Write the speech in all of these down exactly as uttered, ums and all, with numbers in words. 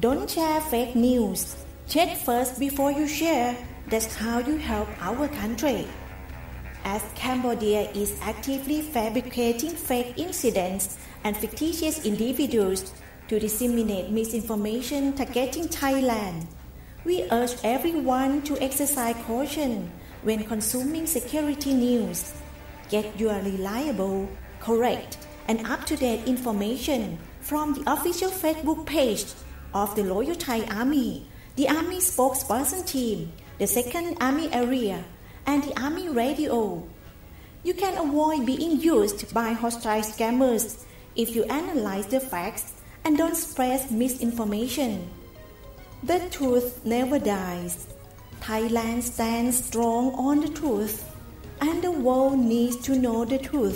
Don't share fake news. Check first before you share. That's how you help our country. As Cambodia is actively fabricating fake incidents and fictitious individuals to disseminate misinformation targeting Thailand, we urge everyone to exercise caution when consuming security news. Get your reliable, correct, and up-to-date information from the official Facebook page of the Loyal Thai Army, the Army Spokesperson Team, the Second Army Area, and the Army Radio. You can avoid being used by hostile scammers if you analyze the facts and don't spread misinformation. The truth never dies. Thailand stands strong on the truth, and the world needs to know the truth.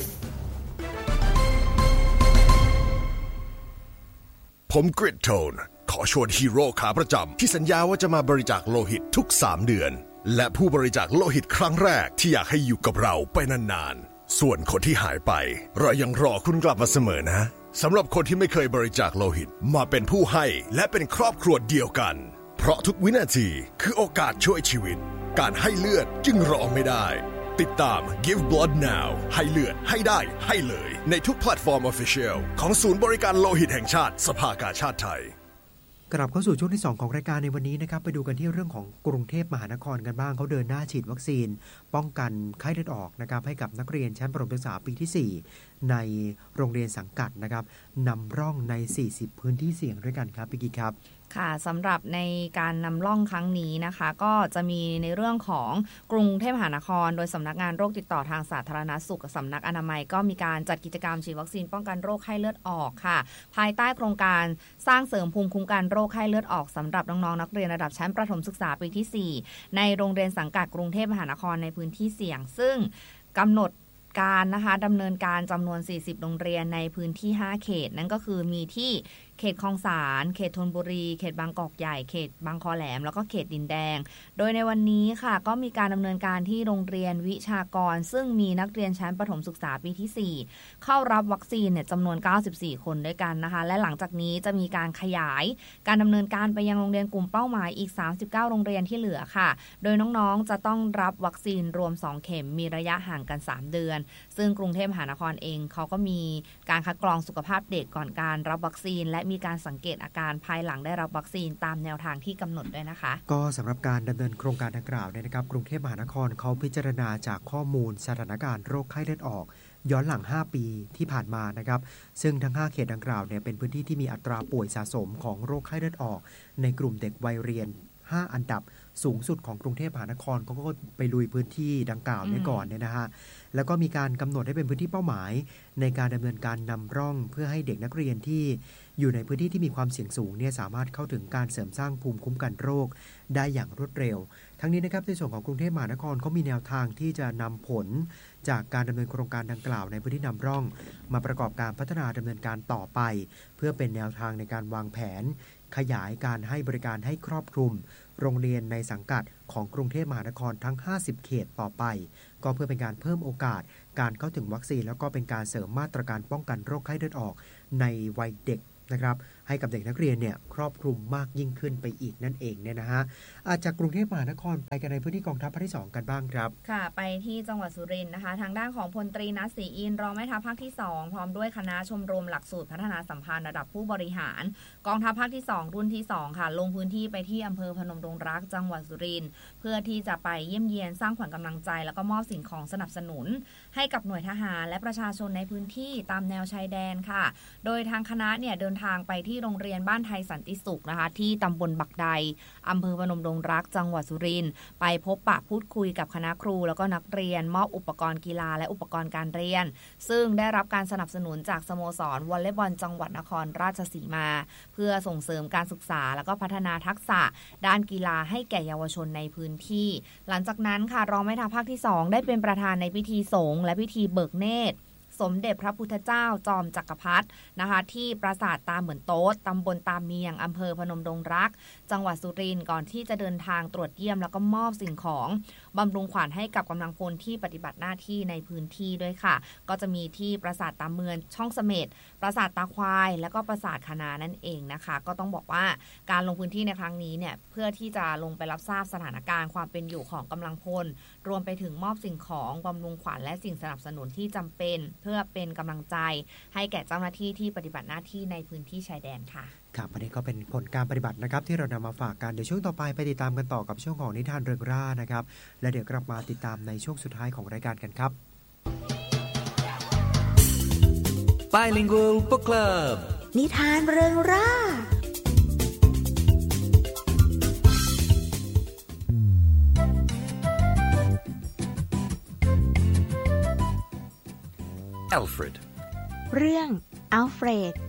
ผมกริดโทนขอชวนฮีโร่ขาประจำที่สัญญาว่าจะมาบริจาคโลหิตทุกสามเดือนและผู้บริจาคโลหิตครั้งแรกที่อยากให้อยู่กับเราไปนานๆส่วนคนที่หายไปเรายังรอคุณกลับมาเสมอนะสำหรับคนที่ไม่เคยบริจาคโลหิตมาเป็นผู้ให้และเป็นครอบครัวเดียวกันเพราะทุกวินาทีคือโอกาสช่วยชีวิตการให้เลือดจึงรอไม่ได้ติดตาม Give Blood Now ให้เลือดให้ได้ให้เลยในทุกแพลตฟอร์ม Official ของศูนย์บริการโลหิตแห่งชาติสภากาชาดไทยกลับเข้าสู่ช่วงที่สองของรายการในวันนี้นะครับไปดูกันที่เรื่องของกรุงเทพมหานครกันบ้างเขาเดินหน้าฉีดวัคซีนป้องกันไข้เลือดออกนะครับให้กับนักเรียนชั้นประถมศึกษาปีที่สี่ในโรงเรียนสังกัดนะครับนำร่องในสี่สิบพื้นที่เสี่ยงด้วยกันครับพี่กิ๊กครับค่ะสำหรับในการนำร่องครั้งนี้นะคะก็จะมีในเรื่องของกรุงเทพมหานครโดยสำนักงานโรคติดต่อทางสาธารณสุขกับสำนักอนามัยก็มีการจัดกิจกรรมฉีดวัคซีนป้องกันโรคไข้เลือดออกค่ะภายใต้โครงการสร้างเสริมภูมิคุ้มกันโรคไข้เลือดออกสำหรับน้องๆนักเรียนระดับชั้นประถมศึกษาปีที่สี่ในโรงเรียนสังกัดกรุงเทพมหานครในพื้นที่เสี่ยงซึ่งกำหนดการนะคะดำเนินการจำนวนสี่สิบโรงเรียนในพื้นที่ห้าเขตนั่นก็คือมีที่เขตคลองสานเขตธนบุรีเขตบางกอกใหญ่เขตบางคอแหลมแล้วก็เขตดินแดงโดยในวันนี้ค่ะก็มีการดำเนินการที่โรงเรียนวิชากรซึ่งมีนักเรียนชั้นประถมศึกษาปีที่สี่เข้ารับวัคซีนเนี่ยจำนวนเก้าสิบสี่คนด้วยกันนะคะและหลังจากนี้จะมีการขยายการดำเนินการไปยังโรงเรียนกลุ่มเป้าหมายอีกสามสิบเก้าโรงเรียนที่เหลือค่ะโดยน้องๆจะต้องรับวัคซีนรวมสองเข็มมีระยะห่างกันสามเดือนซึ่งกรุงเทพมหานครเองเขาก็มีการคัดกรองสุขภาพเด็กก่อนการรับวัคซีนและมีการสังเกตอาการภายหลังได้รับวัคซีนตามแนวทางที่กำหนดด้วยนะคะก็สำหรับการดำเนินโครงการดังกล่าวเนี่ยนะครับกรุงเทพมหานครเขาพิจารณาจากข้อมูลสถานการณ์โรคไข้เลือดออกย้อนหลังห้าปีที่ผ่านมานะครับซึ่งทั้งห้าเขตดังกล่าวเนี่ยเป็นพื้นที่ที่มีอัตราป่วยสะสมของโรคไข้เลือดออกในกลุ่มเด็กวัยเรียนห้าอันดับสูงสุดของกรุงเทพมหานครเขาก็ไปลุยพื้นที่ดังกล่าวนี้ก่อนเนี่ยนะฮะแล้วก็มีการกำหนดให้เป็นพื้นที่เป้าหมายในการดำเนินการนำร่องเพื่อให้เด็กนักเรียนที่อยู่ในพื้นที่ที่มีความเสี่ยงสูงเนี่ยสามารถเข้าถึงการเสริมสร้างภูมิคุ้มกันโรคได้อย่างรวดเร็วทั้งนี้นะครับในส่วนของกรุงเทพมหานครเขามีแนวทางที่จะนำผลจากการดำเนินโครงการดังกล่าวในพื้นที่นำร่องมาประกอบการพัฒนาดำเนินการต่อไปเพื่อเป็นแนวทางในการวางแผนขยายการให้บริการให้ครอบคลุมโรงเรียนในสังกัดของกรุงเทพมหานครทั้งห้าสิบเขตต่อไปก็เพื่อเป็นการเพิ่มโอกาสการเข้าถึงวัคซีนแล้วก็เป็นการเสริมมาตรการป้องกันโรคไข้เลือดออกในวัยเด็กนะครับให้กับเด็กนักเรียนเนี่ยครอบคลุมมากยิ่งขึ้นไปอีกนั่นเองเนี่ยนะฮะอาจจากกรุงเทพมหานครไปกันในพื้นที่กองทัพภาคที่สองกันบ้างครับค่ะไปที่จังหวัดสุรินทร์นะคะทางด้านของพลตรีณัฐศรีอินทร์รองแม่ทัพภาคที่สองพร้อมด้วยคณะชมรมหลักสูตรพัฒนาสัมพันธ์ระดับผู้บริหารกองทัพภาคที่สองรุ่นที่สองค่ะลงพื้นที่ไปที่อำเภอพนมดงรักจังหวัดสุรินทร์เพื่อที่จะไปเยี่ยมเยียนสร้างขวัญกำลังใจแล้วก็มอบสิ่งของสนับสนุนให้กับหน่วยทหารและประชาชนในพื้นที่ตามแนวชายแดนค่ะโดยทางคณะเนี่ยเดินทางไปที่โรงเรียนบ้านไทยสันติสุขนะคะที่ตำบลบักใดอำเภอพนมดงรักจังหวัดสุรินทร์ไปพบปะพูดคุยกับคณะครูแล้วก็นักเรียนมอบอุปกรณ์กีฬาและอุปกรณ์การเรียนซึ่งได้รับการสนับสนุนจากสโมสรวอลเลย์บอลจังหวัดนครราชสีมาเพื่อส่งเสริมการศึกษาแล้วก็พัฒนาทักษะด้านกีฬาให้แก่เยาวชนในพื้นที่หลังจากนั้นค่ะรองแม่ทัพภาคที่สองได้เป็นประธานในพิธีสงฆ์และพิธีเบิกเนตรสมเด็จพระพุทธเจ้าจอมจักรพรรดินะคะที่ปราสาทตาเหมือนโต๊ดตำบลตามเมียงอำเภอพนมดงรักจังหวัดสุรินทร์ก่อนที่จะเดินทางตรวจเยี่ยมแล้วก็มอบสิ่งของบำรุงขวัญให้กับกำลังพลที่ปฏิบัติหน้าที่ในพื้นที่ด้วยค่ะก็จะมีที่ปราสาทตาเมืองช่องเสม็ดปราสาทตาควายและก็ปราสาทคะนานั่นเองนะคะก็ต้องบอกว่าการลงพื้นที่ในครั้งนี้เนี่ยเพื่อที่จะลงไปรับทราบสถานการณ์ความเป็นอยู่ของกำลังพลรวมไปถึงมอบสิ่งของบำรุงขวัญและสิ่งสนับสนุนที่จำเป็นเพื่อเป็นกำลังใจให้แก่เจ้าหน้าที่ที่ปฏิบัติหน้าที่ในพื้นที่ชายแดนค่ะครับวันนี้ก็เป็นผลการปฏิบัตินะครับที่เรานำมาฝากกันเดี๋ยวช่วงต่อไปไปติดตามกันต่อกับช่วงของนิทานเริงร่านะครับและเดี๋ยวกลับมาติดตามในช่วงสุดท้ายของรายการกันครับ Bilingual Book Club นิทานเริงร่า Alfred เรื่องอัลเฟรด